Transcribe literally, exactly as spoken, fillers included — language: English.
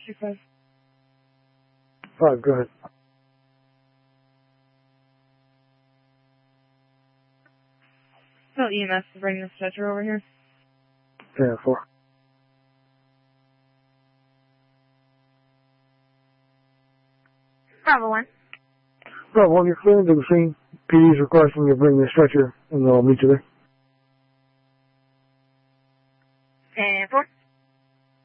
Two five. Five, go ahead. Tell E M S to bring the stretcher over here. Yeah, four. Bravo one. Bravo one, you're clearing to the scene. P D's requesting you bring the stretcher, and they'll meet you there. And four.